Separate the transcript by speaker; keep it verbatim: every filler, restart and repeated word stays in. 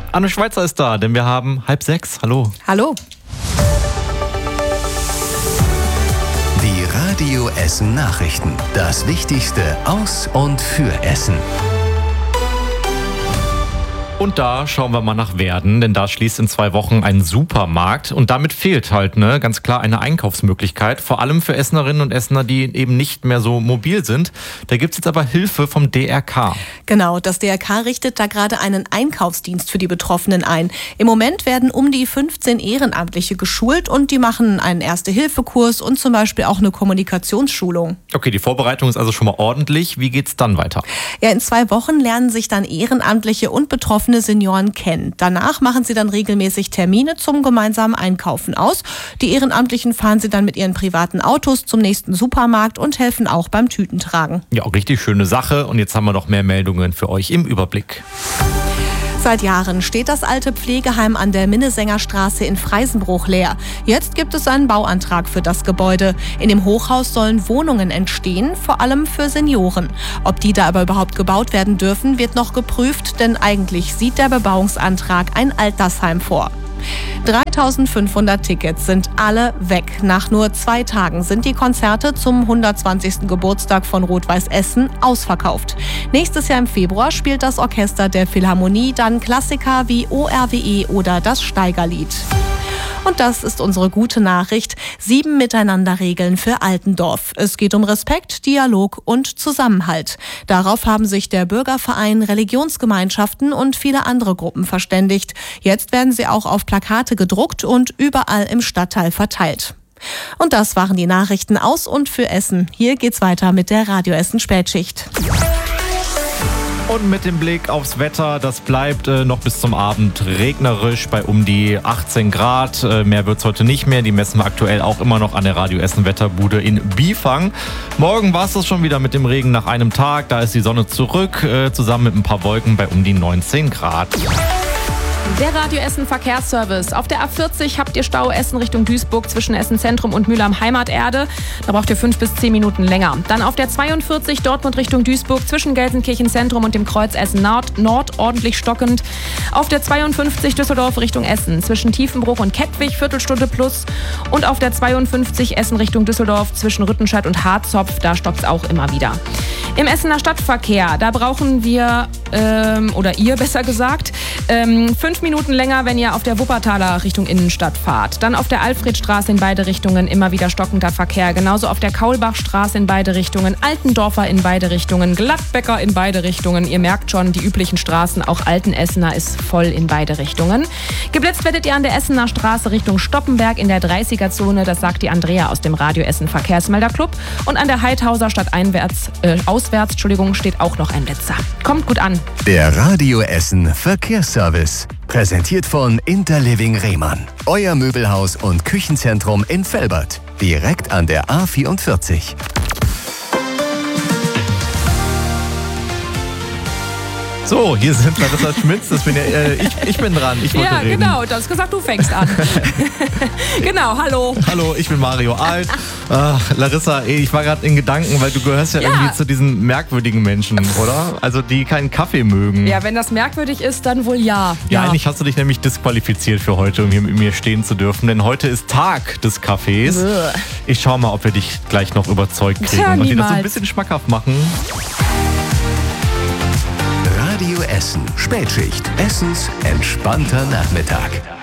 Speaker 1: Anne Schweizer ist da, denn wir haben halb sechs. Hallo.
Speaker 2: Hallo.
Speaker 3: Die Radio Essen Nachrichten. Das Wichtigste aus und für Essen.
Speaker 1: Und da schauen wir mal nach Werden, denn da schließt in zwei Wochen ein Supermarkt und damit fehlt halt ne, ganz klar eine Einkaufsmöglichkeit, vor allem für Essenerinnen und Essener, die eben nicht mehr so mobil sind. Da gibt es jetzt aber Hilfe vom D R K.
Speaker 2: Genau, das D R K richtet da gerade einen Einkaufsdienst für die Betroffenen ein. Im Moment werden um die fünfzehn Ehrenamtliche geschult und die machen einen Erste-Hilfe-Kurs und zum Beispiel auch eine Kommunikationsschulung.
Speaker 1: Okay, die Vorbereitung ist also schon mal ordentlich. Wie geht's dann weiter?
Speaker 2: Ja, in zwei Wochen lernen sich dann Ehrenamtliche und Betroffene Senioren kennen. Danach machen sie dann regelmäßig Termine zum gemeinsamen Einkaufen aus. Die Ehrenamtlichen fahren sie dann mit ihren privaten Autos zum nächsten Supermarkt und helfen auch beim Tütentragen.
Speaker 1: Ja, auch richtig schöne Sache. Und jetzt haben wir noch mehr Meldungen für euch im Überblick.
Speaker 2: Seit Jahren steht das alte Pflegeheim an der Minnesengerstraße in Freisenbruch leer. Jetzt gibt es einen Bauantrag für das Gebäude. In dem Hochhaus sollen Wohnungen entstehen, vor allem für Senioren. Ob die da aber überhaupt gebaut werden dürfen, wird noch geprüft, denn eigentlich sieht der Bebauungsantrag ein Altersheim vor. dreitausendfünfhundert Tickets sind alle weg. Nach nur zwei Tagen sind die Konzerte zum hundertzwanzigsten Geburtstag von Rot-Weiß Essen ausverkauft. Nächstes Jahr im Februar spielt das Orchester der Philharmonie dann Klassiker wie O R W E oder das Steigerlied. Und das ist unsere gute Nachricht. Sieben Miteinanderregeln für Altendorf. Es geht um Respekt, Dialog und Zusammenhalt. Darauf haben sich der Bürgerverein, Religionsgemeinschaften und viele andere Gruppen verständigt. Jetzt werden sie auch auf Plakate gedruckt und überall im Stadtteil verteilt. Und das waren die Nachrichten aus und für Essen. Hier geht's weiter mit der Radio Essen Spätschicht.
Speaker 1: Und mit dem Blick aufs Wetter, das bleibt äh, noch bis zum Abend regnerisch bei um die achtzehn Grad. Äh, mehr wird es heute nicht mehr. Die messen wir aktuell auch immer noch an der Radio Essen Wetterbude in Bifang. Morgen war es das schon wieder mit dem Regen nach einem Tag. Da ist die Sonne zurück, äh, zusammen mit ein paar Wolken bei um die neunzehn Grad.
Speaker 4: Der Radio Essen Verkehrsservice. Auf der A vierzig habt ihr Stau Essen Richtung Duisburg zwischen Essen Zentrum und Mühlheim Heimaterde. Da braucht ihr fünf bis zehn Minuten länger. Dann auf der zweiundvierzig Dortmund Richtung Duisburg zwischen Gelsenkirchen Zentrum und dem Kreuz Essen Nord, Nord ordentlich stockend. Auf der zweiundfünfzig Düsseldorf Richtung Essen zwischen Tiefenbruch und Kettwig Viertelstunde plus. Und auf der zweiundfünfzig Essen Richtung Düsseldorf zwischen Rüttenscheid und Harzopf, da stockt es auch immer wieder. Im Essener Stadtverkehr, da brauchen wir, ähm, oder ihr besser gesagt, ähm, fünf Minuten länger, wenn ihr auf der Wuppertaler Richtung Innenstadt fahrt. Dann auf der Alfredstraße in beide Richtungen immer wieder stockender Verkehr. Genauso auf der Kaulbachstraße in beide Richtungen, Altendorfer in beide Richtungen, Gladbecker in beide Richtungen. Ihr merkt schon, die üblichen Straßen, auch Altenessener ist voll in beide Richtungen. Geblitzt werdet ihr an der Essener Straße Richtung Stoppenberg in der dreißiger-Zone. Das sagt die Andrea aus dem Radio Essen Verkehrsmelderclub. Und an der Heidhauser Stadt einwärts, äh, auswärts, Entschuldigung, steht auch noch ein Blitzer. Kommt gut an.
Speaker 3: Der Radio Essen Verkehrsservice. Präsentiert von Interliving Rehmann. Euer Möbelhaus und Küchenzentrum in Velbert. Direkt an der A vierundvierzig.
Speaker 1: So, hier sind Larissa Schmitz, das bin ja, äh, ich, ich bin dran, ich wollte
Speaker 4: Ja,
Speaker 1: reden.
Speaker 4: genau, du hast gesagt, du fängst an. Genau, hallo.
Speaker 1: Hallo, ich bin Mario Alt. Ach, Larissa, ey, ich war gerade in Gedanken, weil du gehörst ja,
Speaker 4: Ja.
Speaker 1: irgendwie zu diesen merkwürdigen Menschen, oder? Also die keinen Kaffee mögen.
Speaker 4: Ja, wenn das merkwürdig ist, dann wohl ja.
Speaker 1: Ja, eigentlich hast du dich nämlich disqualifiziert für heute, um hier mit mir stehen zu dürfen, denn heute ist Tag des Kaffees.
Speaker 4: Bäh.
Speaker 1: Ich schau mal, ob wir dich gleich noch überzeugt kriegen
Speaker 4: Tja,
Speaker 1: und dir das so ein
Speaker 4: niemals.
Speaker 1: bisschen schmackhaft machen.
Speaker 3: Radio Essen Spätschicht. Essens entspannter Nachmittag.